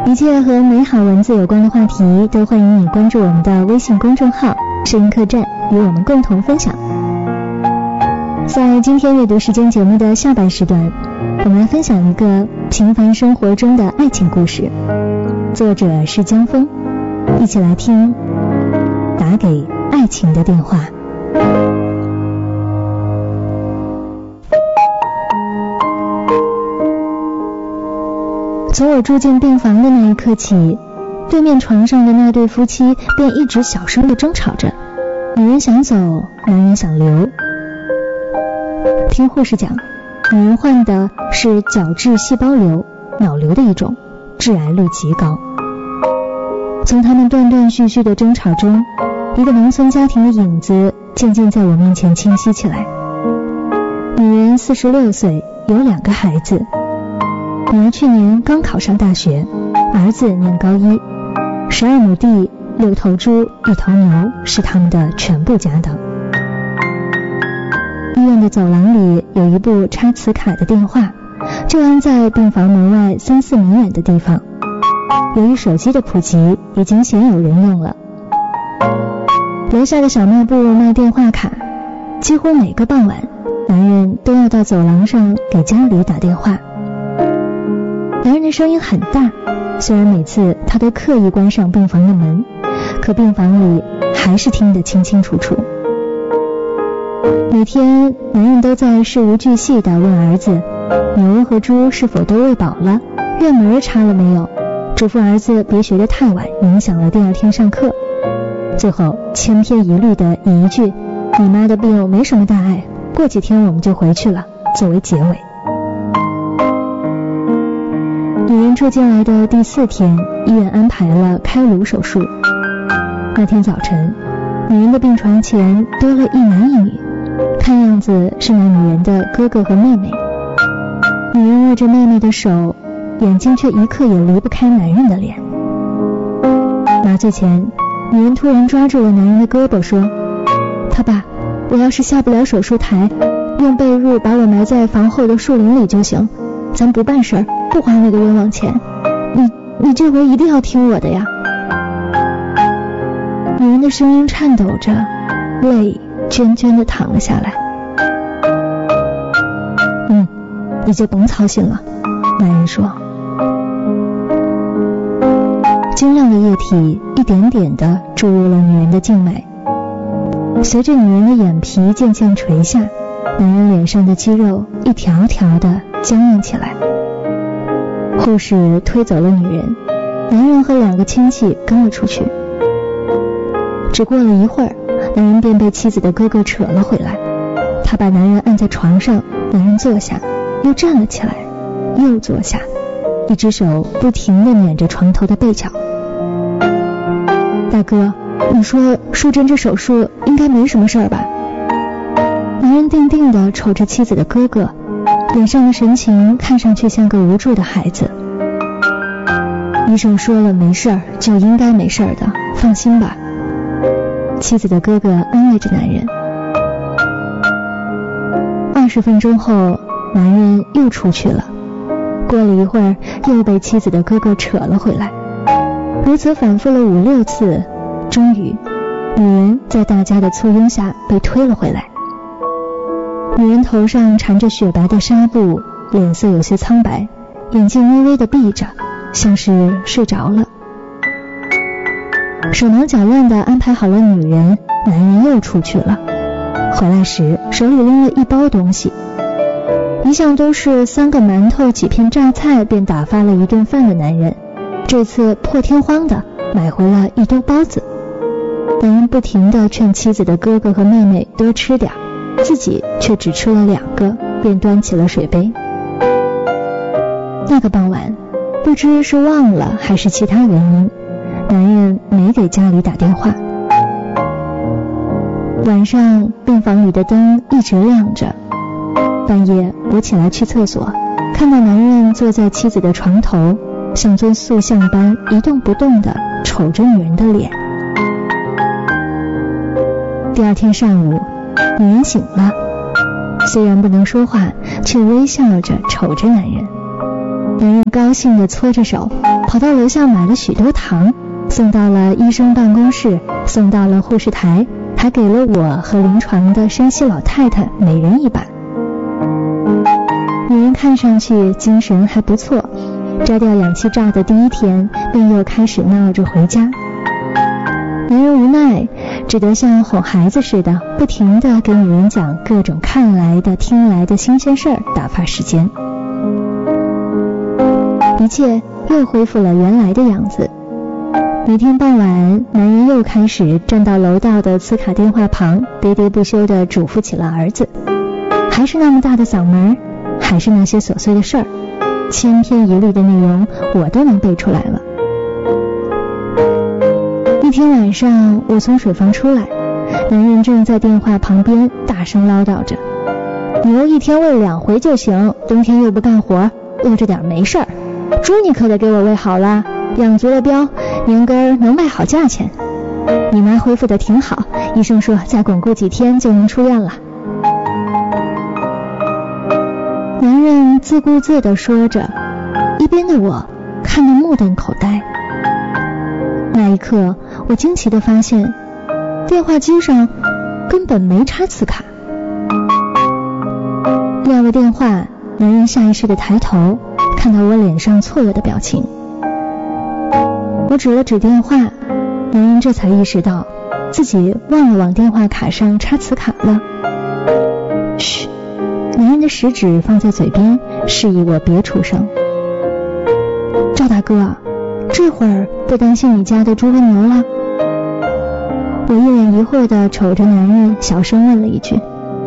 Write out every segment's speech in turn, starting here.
一切和美好文字有关的话题都欢迎你关注我们的微信公众号声音客栈，与我们共同分享。在今天阅读时间节目的下半时段，我们来分享一个平凡生活中的爱情故事，作者是江峰，一起来听打给爱情的电话。从我住进病房的那一刻起，对面床上的那对夫妻便一直小声地争吵着，女人想走，男人想留。听护士讲，女人患的是角质细胞瘤，脑瘤的一种，致癌率极高。从他们断断续续的争吵中，一个农村家庭的影子渐渐在我面前清晰起来。女人46岁，有2个孩子，女儿去年刚考上大学，儿子念高一，12亩地，6头猪，1头牛是他们的全部家当。医院的走廊里有一部插磁卡的电话，就安在病房门外3-4米远的地方。由于手机的普及，已经鲜有人用了。楼下的小卖部卖电话卡，几乎每个傍晚，男人都要到走廊上给家里打电话。男人的声音很大，虽然每次他都刻意关上病房的门，可病房里还是听得清清楚楚。每天男人都在事无巨细地问儿子，牛和猪是否都喂饱了，院门插了没有，嘱咐儿子别学得太晚，影响了第2天上课。最后千篇一律的以一句你妈的病没什么大碍，过几天我们就回去了作为结尾。女人住进来的第4天，医院安排了开颅手术。那天早晨，女人的病床前多了一男一女，看样子是那女人的哥哥和妹妹。女人握着妹妹的手，眼睛却一刻也离不开男人的脸。麻醉前，女人突然抓住了男人的胳膊说，他爸，我要是下不了手术台，用被褥把我埋在房后的树林里就行，咱不办事儿，不花那个冤枉钱，你这回一定要听我的呀。女人的声音颤抖着，泪涓涓地淌了下来。你就甭操心了，男人说。晶亮的液体一点点地注入了女人的静脉，随着女人的眼皮渐渐垂下，男人脸上的肌肉一条条地僵硬起来。护士推走了女人，男人和2个亲戚跟了出去。只过了一会儿，男人便被妻子的哥哥扯了回来。他把男人按在床上，男人坐下，又站了起来，又坐下，一只手不停地捻着床头的背角。大哥，你说淑珍这手术应该没什么事儿吧？男人定定地瞅着妻子的哥哥，脸上的神情看上去像个无助的孩子。医生说了没事儿就应该没事儿的，放心吧。妻子的哥哥安慰着男人。20分钟后，男人又出去了，过了一会儿又被妻子的哥哥扯了回来，如此反复了5-6次，终于女人在大家的簇拥下被推了回来。女人头上缠着雪白的纱布，脸色有些苍白，眼睛微微地闭着，像是睡着了。手忙脚乱地安排好了女人，男人又出去了。回来时手里拎了一包东西，一向都是3个馒头几片榨菜便打发了一顿饭的男人，这次破天荒的买回了1兜包子。男人不停地劝妻子的哥哥和妹妹多吃点，自己却只吃了2个，便端起了水杯。那个傍晚，不知是忘了还是其他原因，男人没给家里打电话。晚上病房里的灯一直亮着，半夜我起来去厕所，看到男人坐在妻子的床头，像尊塑像般一动不动地瞅着女人的脸。第2天上午，女人醒了，虽然不能说话，却微笑着瞅着男人。 男人高兴地搓着手，跑到楼下买了许多糖，送到了医生办公室，送到了护士台，还给了我和临床的山西老太太每人一把。女人看上去精神还不错，摘掉氧气罩的第一天便又开始闹着回家。男人无奈，只得像哄孩子似的，不停地给女人讲各种看来的听来的新鲜事儿，打发时间。一切又恢复了原来的样子。每天傍晚，男人又开始站到楼道的磁卡电话旁，喋喋不休地嘱咐起了儿子。还是那么大的嗓门，还是那些琐碎的事儿，千篇一律的内容我都能背出来了。一天晚上，我从水房出来，男人正在电话旁边大声唠叨着：牛一天喂2回就行，冬天又不干活，饿着点没事儿。猪你可得给我喂好了，养足了膘，年根能卖好价钱。你妈恢复得挺好，医生说再巩固几天就能出院了。男人自顾自地说着，一边的我看得目瞪口呆。那一刻，我惊奇地发现，电话机上根本没插磁卡。撂了电话，男人下意识地抬头，看到我脸上错愕的表情。我指了指电话，男人这才意识到自己忘了往电话卡上插磁卡了。嘘，男人的食指放在嘴边，示意我别出声。赵大哥，这会儿不担心你家的猪瘟牛了？我一脸疑惑地瞅着男人，小声问了一句。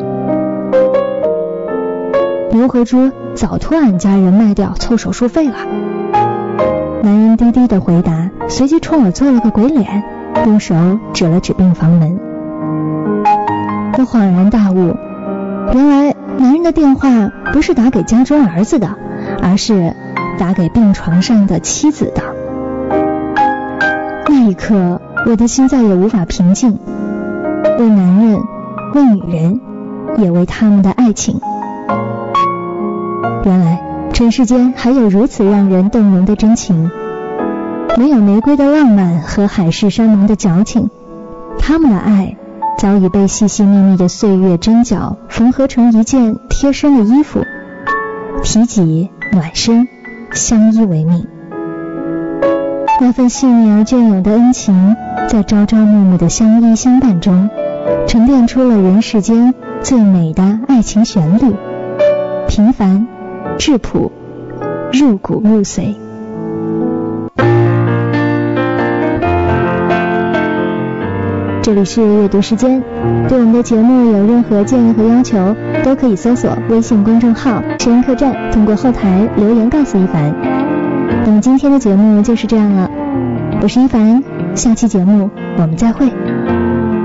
牛和猪早托俺家人卖掉凑手术费了。男人低低地回答，随即冲我做了个鬼脸，用手指了指病房门。我恍然大悟，原来男人的电话不是打给家中儿子的，而是打给病床上的妻子的。那一刻，我的心再也无法平静，为男人，为女人，也为他们的爱情。原来尘世间还有如此让人动容的真情，没有玫瑰的浪漫和海誓山盟的矫情，他们的爱早已被细细密密的岁月针脚缝合成一件贴身的衣服，体己暖身，相依为命。那份细腻而隽永的恩情，在朝朝暮暮的相依相伴中，沉淀出了人世间最美的爱情旋律，平凡质朴，入骨入髓。这里是阅读时间，对我们的节目有任何建议和要求，都可以搜索微信公众号“实验客栈”，通过后台留言告诉一凡。那么今天的节目就是这样了，我是一凡，下期节目我们再会。